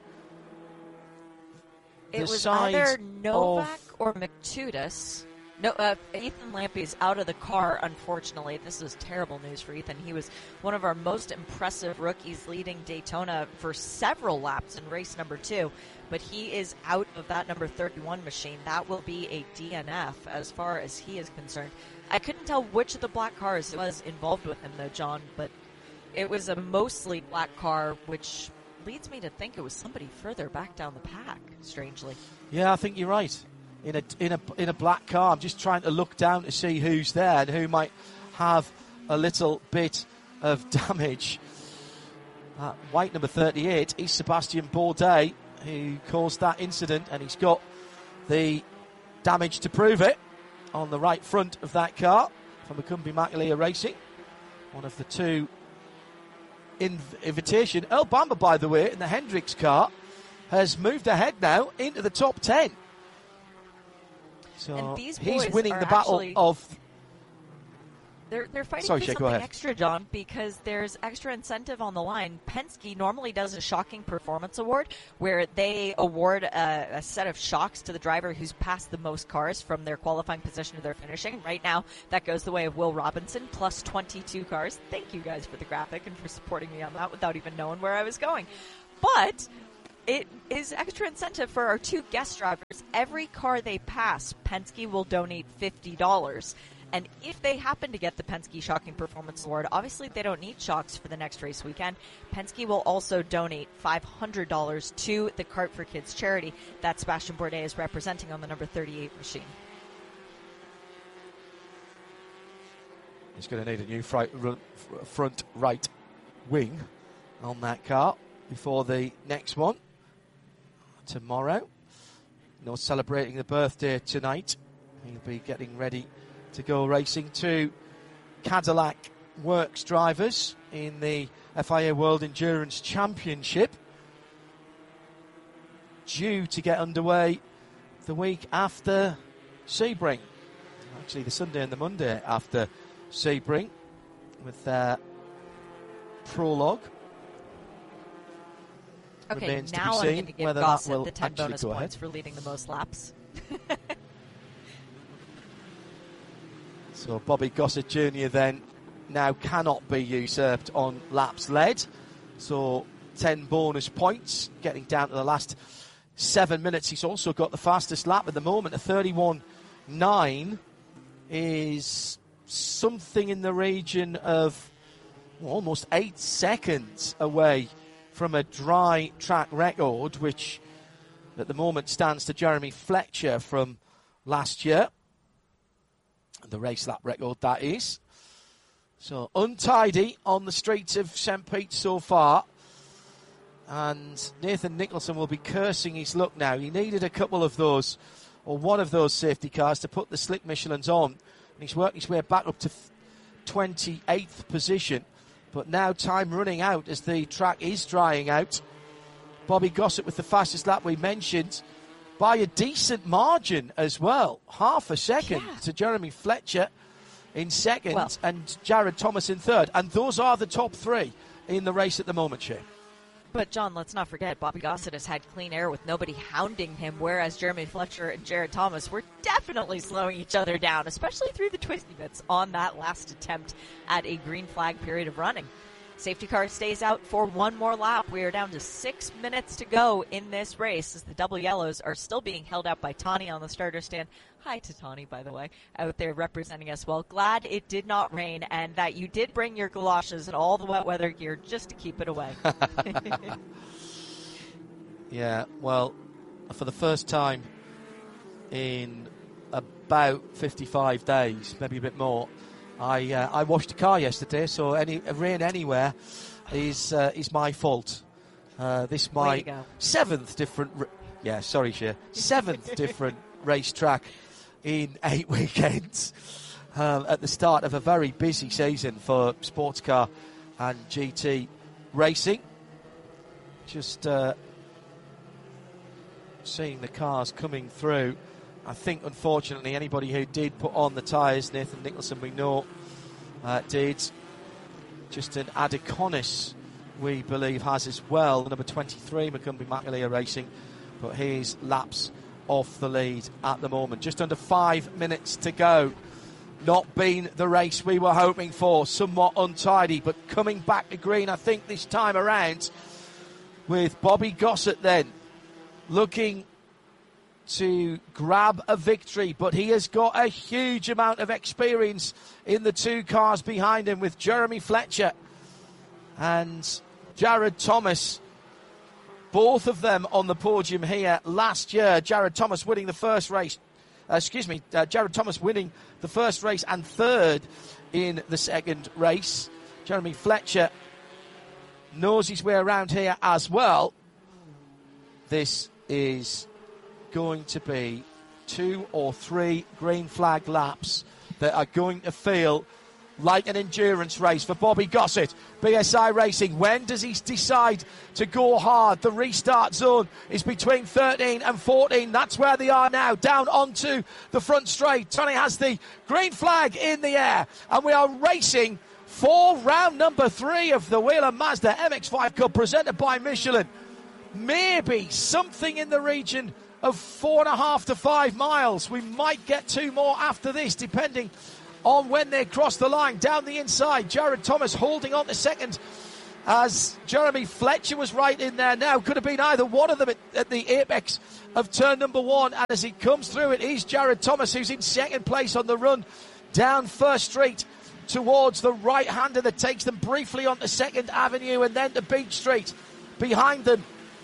it the was side either Novak of... or McTutus. No, uh, Ethan Lampe is out of the car, unfortunately. This is terrible news for Ethan. He was one of our most impressive rookies leading Daytona for several laps in race number two, but he is out of that number thirty-one machine. That will be a D N F as far as he is concerned. I couldn't tell which of the black cars was involved with him, though, John, but it was a mostly black car, which leads me to think it was somebody further back down the pack, strangely. Yeah, I think you're right. In a in a in a black car, I'm just trying to look down to see who's there and who might have a little bit of damage. Uh, white number thirty-eight is Sebastian Bourdais, who caused that incident, and he's got the damage to prove it on the right front of that car from Macumbi Makalia Racing. One of the two in invitation. Earl Bamber, by the way, in the Hendricks car, has moved ahead now into the top ten. So and these he's boys winning are the battle actually... of They're, they're fighting Sorry, for Shay, go something ahead. extra, John, because there's extra incentive on the line. Penske normally does a shocking performance award where they award a, a set of shocks to the driver who's passed the most cars from their qualifying position to their finishing. Right now, that goes the way of Will Robinson, plus twenty-two cars. Thank you guys for the graphic and for supporting me on that without even knowing where I was going. But it is extra incentive for our two guest drivers. Every car they pass, Penske will donate fifty dollars. And if they happen to get the Penske Shocking Performance Award, obviously they don't need shocks for the next race weekend. Penske will also donate five hundred dollars to the Kart for Kids charity that Sebastian Bourdais is representing on the number thirty-eight machine. He's going to need a new front, front right wing on that car before the next one tomorrow. No celebrating the birthday tonight. He'll be getting ready to go racing. Two Cadillac Works drivers in the F I A World Endurance Championship due to get underway the week after Sebring. Actually, the Sunday and the Monday after Sebring with their prologue. Okay, Remains now to be I'm seen going to give whether that Gossett will the ten actually bonus go points ahead. for leading the most laps. So Bobby Gossett Junior then now cannot be usurped on laps led. So ten bonus points, getting down to the last seven minutes. He's also got the fastest lap at the moment. A thirty-one nine is something in the region of well, almost eight seconds away from a dry track record, which at the moment stands to Jeremy Fletcher from last year. The race lap record, that is. So untidy on the streets of Saint Pete so far. And Nathan Nicholson will be cursing his luck now. He needed a couple of those, or one of those safety cars to put the slick Michelins on. And he's worked his way back up to twenty-eighth position. But now time running out as the track is drying out. Bobby Gossett with the fastest lap we mentioned, by a decent margin as well. Half a second yeah. to Jeremy Fletcher in second well, and Jared Thomas in third. And those are the top three in the race at the moment, Shane. But, John, let's not forget, Bobby Gossett has had clean air with nobody hounding him, whereas Jeremy Fletcher and Jared Thomas were definitely slowing each other down, especially through the twisty bits on that last attempt at a green flag period of running. Safety car stays out for one more lap. We are down to six minutes to go in this race as the double yellows are still being held out by Tani on the starter stand. Hi to Tani, by the way, out there representing us well. Glad it did not rain and that you did bring your galoshes and all the wet weather gear just to keep it away. Yeah, well, for the first time in about fifty-five days, maybe a bit more, I uh, I washed the car yesterday, so any rain anywhere is uh, is my fault. Uh, this my seventh different, ra- yeah, sorry, Shea, seventh different racetrack in eight weekends um, at the start of a very busy season for sports car and G T racing. Just uh, seeing the cars coming through. I think, unfortunately, anybody who did put on the tyres, Nathan Nicholson, we know, uh, did. Justin Adeconis, we believe, has as well. Number twenty-three, Macumbi Macaleer Racing, but he's laps off the lead at the moment. Just under five minutes to go. Not been the race we were hoping for. Somewhat untidy, but coming back to green, I think, this time around, with Bobby Gossett then looking to grab a victory, but he has got a huge amount of experience in the two cars behind him with Jeremy Fletcher and Jared Thomas, both of them on the podium here last year. Jared Thomas winning the first race, uh, excuse me, uh, Jared Thomas winning the first race and third in the second race. Jeremy Fletcher knows his way around here as well. This is going to be two or three green flag laps that are going to feel like an endurance race for Bobby Gossett. B S I Racing, when does he decide to go hard? The restart zone is between thirteen and fourteen. That's where they are now, down onto the front straight. Tony has the green flag in the air, and we are racing for round number three of the Whelen Mazda M X five Cup presented by Michelin. Maybe something in the region of four and a half to five miles. We might get two more after this, depending on when they cross the line. Down the inside, Jared Thomas holding on to second as Jeremy Fletcher was right in there now. Could have been either one of them at, at the apex of turn number one. And as he comes through, it is Jared Thomas who's in second place on the run down First Street towards the right-hander that takes them briefly onto Second Avenue and then to Beach Street. Behind them,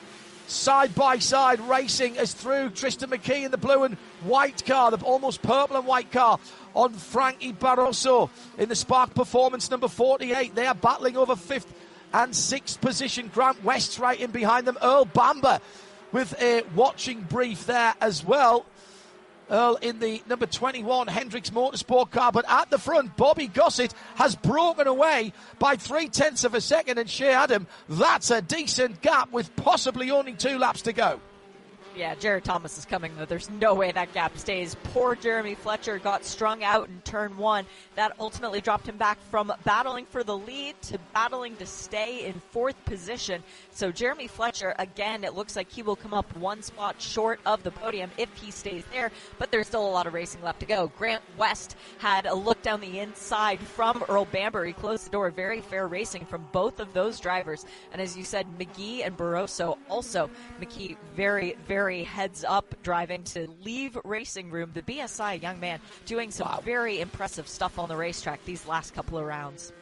side by side racing as through Tristan McKee in the blue and white car, the almost purple and white car on Frankie Barroso in the Spark Performance number forty-eight. They are battling over fifth and sixth position. Grant West's right in behind them. Earl Bamber with a watching brief there as well. Earl in the number twenty-one Hendricks Motorsport car, but at the front, Bobby Gossett has broken away by three-tenths of a second, and Shea Adam, that's a decent gap with possibly only two laps to go. Yeah, Jared Thomas is coming, though. There's no way that gap stays. Poor Jeremy Fletcher got strung out in turn one. That ultimately dropped him back from battling for the lead to battling to stay in fourth position. So Jeremy Fletcher, again, it looks like he will come up one spot short of the podium if he stays there, but there's still a lot of racing left to go. Grant West had a look down the inside from Earl Bamber. He closed the door. Very fair racing from both of those drivers. And as you said, McGee and Barroso also. McGee very, very Very heads up driving to leave racing room. The B S I young man doing some wow. very impressive stuff on the racetrack these last couple of rounds.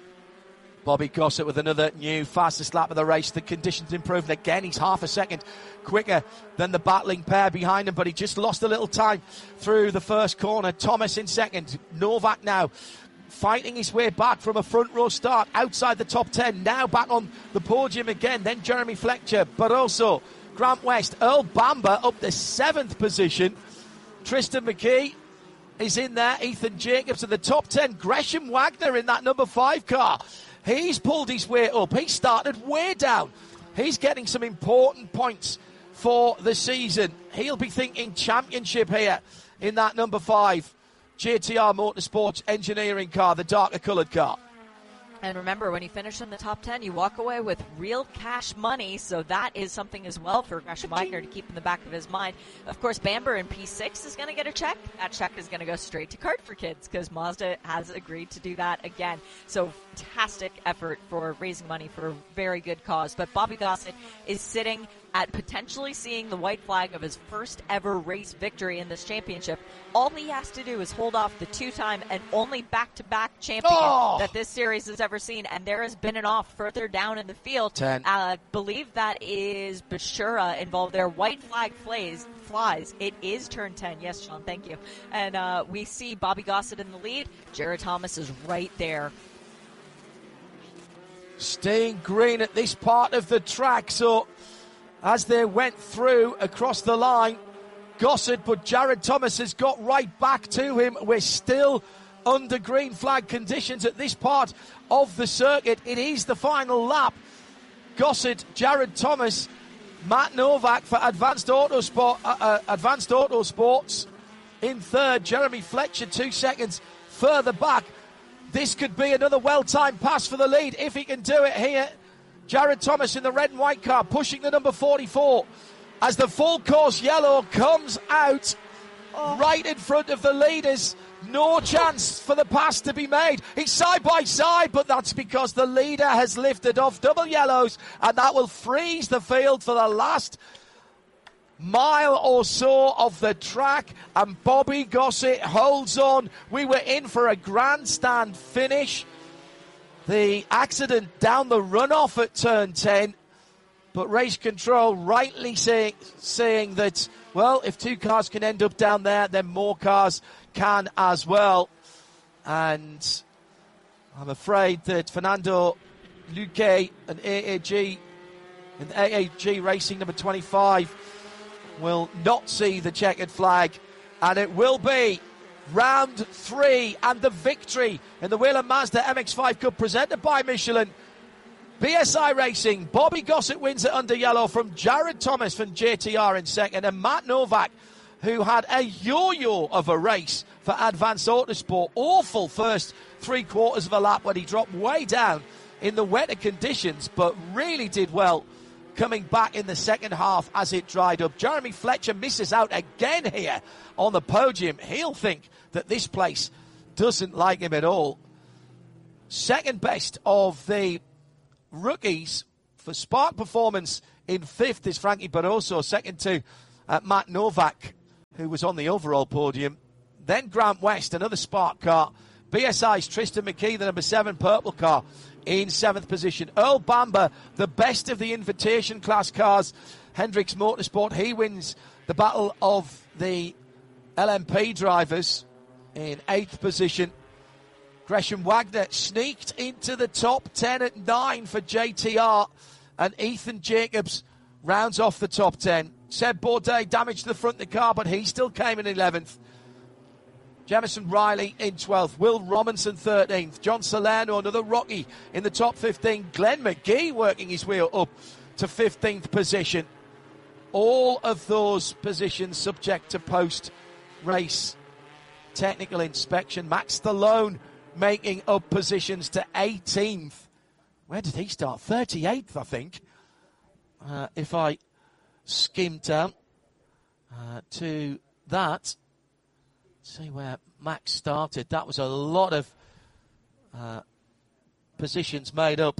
Bobby Gossett with another new fastest lap of the race. The conditions improved again. He's half a second quicker than the battling pair behind him, but he just lost a little time through the first corner. Thomas in second. Novak now fighting his way back from a front row start outside the top ten. Now back on the podium again. Then Jeremy Fletcher, but also Grant West. Earl Bamber up to seventh position. Tristan McKee is in there. Ethan Jacobs in the top ten. Gresham Wagner in that number five car. He's pulled his way up. He started way down. He's getting some important points for the season. He'll be thinking championship here in that number five J T R Motorsports engineering car, the darker coloured car. And remember, when you finish in the top ten, you walk away with real cash money, so that is something as well for Gresham Wagner to keep in the back of his mind. Of course, Bamber in P six is going to get a check. That check is going to go straight to Kart for Kids because Mazda has agreed to do that again. So fantastic effort for raising money for a very good cause. But Bobby Gossett is sitting at potentially seeing the white flag of his first ever race victory in this championship. All he has to do is hold off the two-time and only back-to-back champion oh. that this series has ever seen, and there has been an off further down in the field. Ten. I believe that is Bashura involved there. White flag flies. Flies. It is turn ten. Yes, Sean, thank you. And uh, we see Bobby Gossett in the lead. Jared Thomas is right there. Staying green at this part of the track, so as they went through across the line, Gossett, but Jared Thomas has got right back to him. We're still under green flag conditions at this part of the circuit. It is the final lap. Gossett, Jared Thomas, Matt Novak for Advanced Autosport, uh, uh, Advanced Autosports in third. Jeremy Fletcher two seconds further back. This could be another well-timed pass for the lead if he can do it here. Jared Thomas in the red and white car pushing the number forty-four as the full course yellow comes out oh. right in front of the leaders. No chance for the pass to be made. He's side by side, but that's because the leader has lifted off double yellows, and that will freeze the field for the last mile or so of the track, and Bobby Gossett holds on. We were in for a grandstand finish. The accident down the runoff at turn ten, but race control rightly say, saying that, well, if two cars can end up down there, then more cars can as well. And I'm afraid that Fernando Luque and A A G, and A A G Racing number twenty-five, will not see the checkered flag, and it will be round three, and the victory in the Whelen Mazda M X five Cup presented by Michelin. B S I Racing, Bobby Gossett wins it under yellow from Jared Thomas from J T R in second, and Matt Novak, who had a yo-yo of a race for Advance Autosport. Awful first three quarters of a lap when he dropped way down in the wetter conditions, but really did well coming back in the second half as it dried up. Jeremy Fletcher misses out again here on the podium. He'll think that this place doesn't like him at all. Second best of the rookies for Spark Performance in fifth is Frankie Barroso, second to uh, Matt Novak, who was on the overall podium. Then Grant West, another Spark car. B S I's Tristan McKee, the number seven purple car, in seventh position. Earl Bamber, the best of the invitation class cars. Hendricks Motorsport, he wins the battle of the L M P drivers in eighth position. Gresham Wagner sneaked into the top ten at nine for J T R, and Ethan Jacobs rounds off the top ten. Seb Bourdais damaged the front of the car, but he still came in eleventh. Jemison Riley in twelfth. Will Robinson thirteenth. John Salerno, another Rocky, in the top fifteen. Glenn McGee working his way up to fifteenth position. All of those positions subject to post-race technical inspection. Max Stallone making up positions to eighteenth. Where did he start? thirty-eighth, I think. Uh, if I skim down uh, to that, see where Max started. That was a lot of uh, positions made up.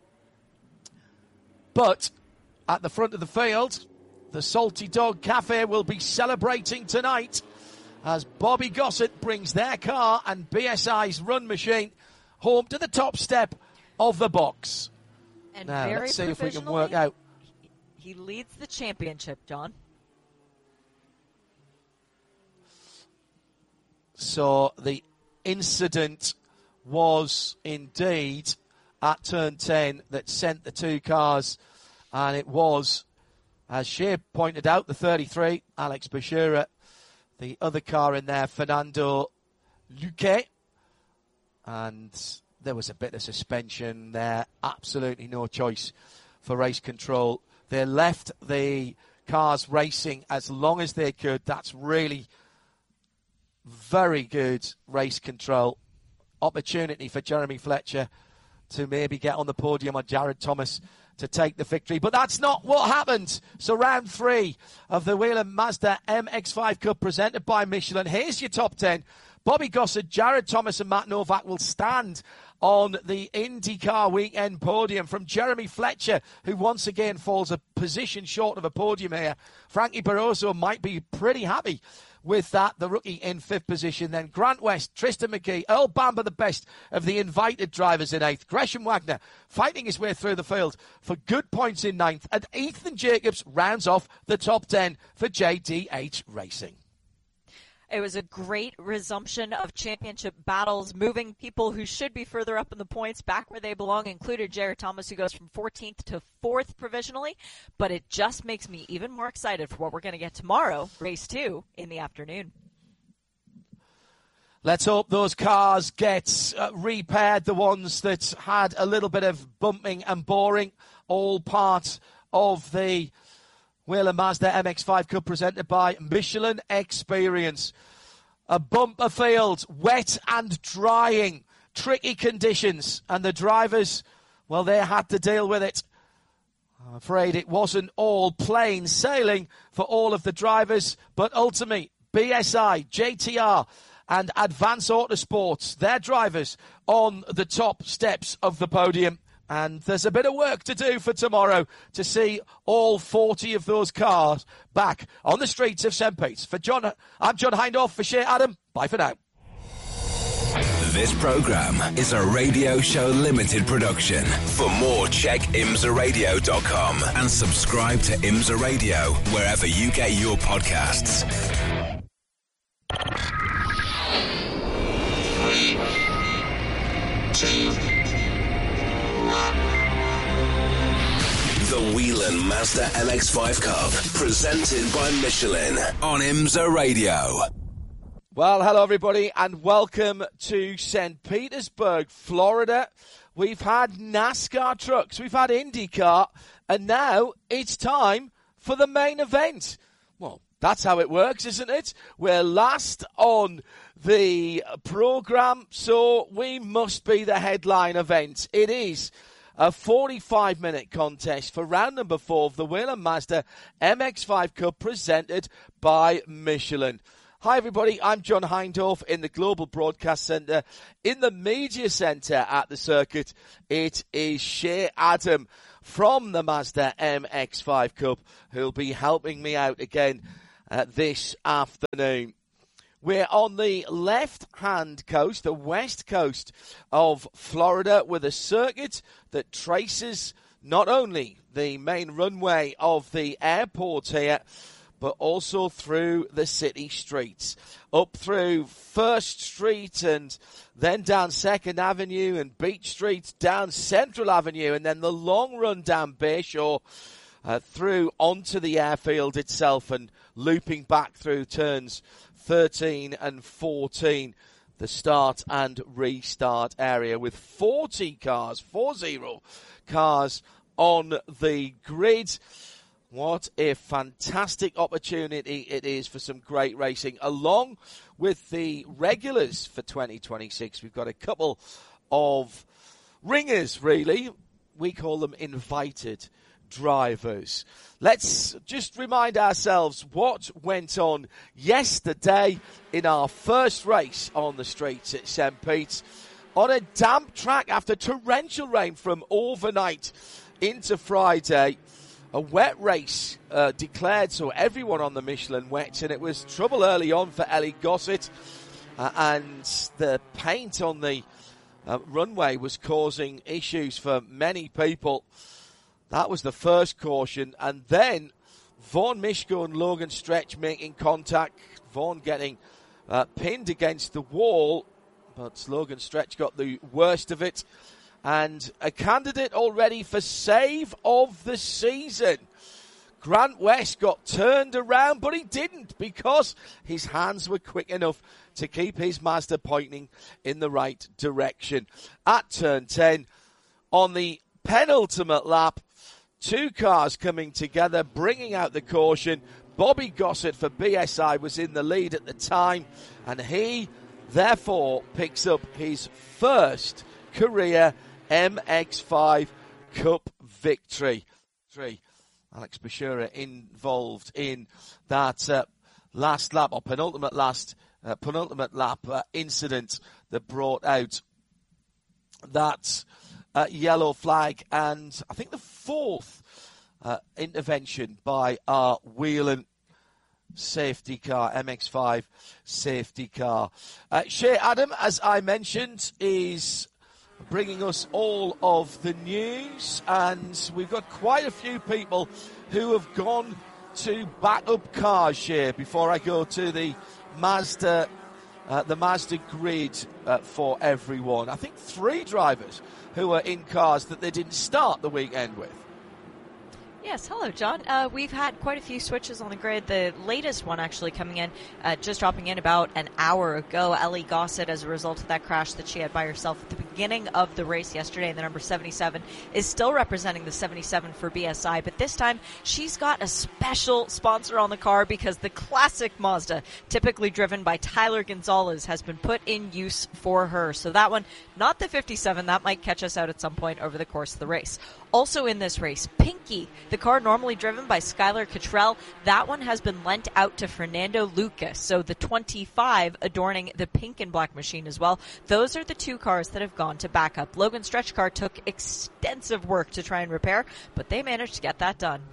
But at the front of the field, the Salty Dog Cafe will be celebrating tonight as Bobby Gossett brings their car and B S I's run machine home to the top step of the box. And now, very let's see if we can work out. He leads the championship, John. So the incident was indeed at turn ten that sent the two cars, and it was, as Shea pointed out, the thirty-three, Alex Bashira, the other car in there, Fernando Luque, and there was a bit of suspension there, absolutely no choice for race control. They left the cars racing as long as they could. That's really very good race control. Opportunity for Jeremy Fletcher to maybe get on the podium, or Jared Thomas to take the victory. But that's not what happened. So round three of the Whelen Mazda M X five Cup presented by Michelin. Here's your top ten. Bobby Gossett, Jared Thomas and Matt Novak will stand on the IndyCar weekend podium. From Jeremy Fletcher, who once again falls a position short of a podium here, Frankie Barroso might be pretty happy with that, the rookie in fifth position. Then Grant West, Tristan McKee, Earl Bamber, the best of the invited drivers in eighth. Gresham Wagner fighting his way through the field for good points in ninth. And Ethan Jacobs rounds off the top ten for J D H Racing. It was a great resumption of championship battles, moving people who should be further up in the points back where they belong, included Jared Thomas, who goes from fourteenth to fourth provisionally. But it just makes me even more excited for what we're going to get tomorrow, race two, in the afternoon. Let's hope those cars get uh, repaired, the ones that had a little bit of bumping and boring, all part of the Whelen Mazda M X five Cup presented by Michelin Experience. A bumper field, wet and drying, tricky conditions, and the drivers, well, they had to deal with it. I'm afraid it wasn't all plain sailing for all of the drivers, but ultimately, B S I, J T R, and Advance Autosports, their drivers on the top steps of the podium. And there's a bit of work to do for tomorrow to see all forty of those cars back on the streets of Saint Pete's. For John, I'm John Hindhaugh. For Shea Adam, bye for now. This programme is a Radio Show Limited production. For more, check imsa radio dot com and subscribe to IMSA Radio wherever you get your podcasts. The Whelen Mazda M X five Cup, presented by Michelin on IMSA Radio. Well, hello everybody and welcome to Saint Petersburg, Florida. We've had NASCAR trucks, we've had IndyCar, and now it's time for the main event. Well, that's how it works, isn't it? We're last on the program, so we must be the headline event. It is a forty-five minute contest for round number four of the Whelen Mazda M X five Cup presented by Michelin. Hi everybody, I'm John Hindhaugh in the Global Broadcast Centre. In the Media Centre at the circuit, it is Shea Adam from the Mazda M X five Cup who'll be helping me out again uh, this afternoon. We're on the left-hand coast, the west coast of Florida, with a circuit that traces not only the main runway of the airport here, but also through the city streets, up through First Street and then down Second Avenue and Beach Street, down Central Avenue, and then the long run down Bayshore, uh, through onto the airfield itself and looping back through turns thirteen and fourteen, the start and restart area, with forty cars, four zero cars on the grid. What a fantastic opportunity it is for some great racing. Along with the regulars for twenty twenty-six, we've got a couple of ringers, really. We call them invited drivers. Let's just remind ourselves what went on yesterday in our first race on the streets at Saint Pete's. On a damp track after torrential rain from overnight into Friday. A wet race uh, declared, so everyone on the Michelin wet, and it was trouble early on for Ellie Gossett, uh, and the paint on the uh, runway was causing issues for many people. That was the first caution, and then Vaughn Mishko and Logan Stretch making contact, Vaughn getting uh, pinned against the wall, but Logan Stretch got the worst of it. And a candidate already for save of the season. Grant West got turned around, but he didn't because his hands were quick enough to keep his Mazda pointing in the right direction. At turn ten, on the penultimate lap, two cars coming together, bringing out the caution. Bobby Gossett for B S I was in the lead at the time, and he, therefore, picks up his first career M X five Cup victory. Alex Bashura involved in that uh, last lap, or penultimate last, uh, penultimate lap uh, incident that brought out that uh, yellow flag, and I think the fourth uh, intervention by our Whelen safety car, M X five safety car. Uh, Shea Adam, as I mentioned, is bringing us all of the news, and we've got quite a few people who have gone to backup cars here before I go to the Mazda uh, the Mazda grid uh, for everyone. I think three drivers who are in cars that they didn't start the weekend with. Yes, hello, John. Uh, we've had quite a few switches on the grid. The latest one actually coming in, uh, just dropping in about an hour ago. Ellie Gossett, as a result of that crash that she had by herself at the beginning of the race yesterday, and the number seventy-seven is still representing the seventy-seven for B S I. But this time, she's got a special sponsor on the car because the classic Mazda, typically driven by Tyler Gonzalez, has been put in use for her. So that one, not the fifty-seven, that might catch us out at some point over the course of the race. Also in this race, Pinky, the car normally driven by Skylar Cottrell, that one has been lent out to Fernando Lucas. So the twenty-five adorning the pink and black machine as well. Those are the two cars that have gone to backup. Logan Stretch car took extensive work to try and repair, but they managed to get that done.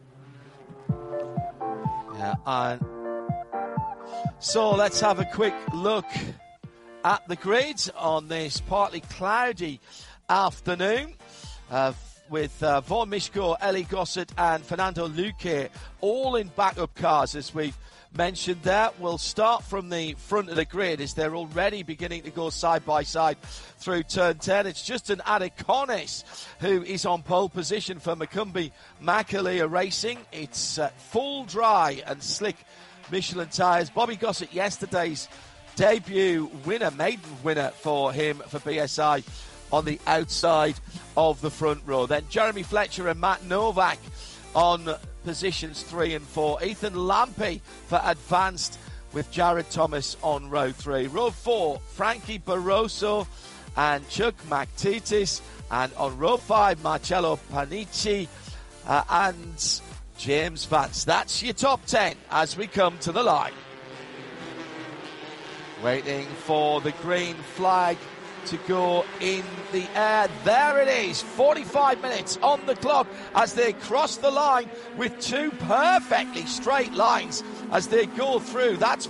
Yeah, and so let's have a quick look at the grid on this partly cloudy afternoon. Uh, with uh, Vaughn Mishko, Ellie Gossett and Fernando Luque all in backup cars, as we've mentioned there. We'll start from the front of the grid as they're already beginning to go side by side through turn ten. It's Justin Adecones who is on pole position for Macumbi Makalia Racing. It's uh, full dry and slick Michelin tyres. Bobby Gossett, yesterday's debut winner, maiden winner for him for B S I on the outside of the front row. Then Jeremy Fletcher and Matt Novak on positions three and four. Ethan Lampe for advanced with Jared Thomas on row three. Row four, Frankie Barroso and Chuck McTetis. And on row five, Marcello Panici uh, and James Vance. That's your top ten as we come to the line. Waiting for the green flag to go in the air. There it is, forty-five minutes on the clock as they cross the line with two perfectly straight lines as they go through. That's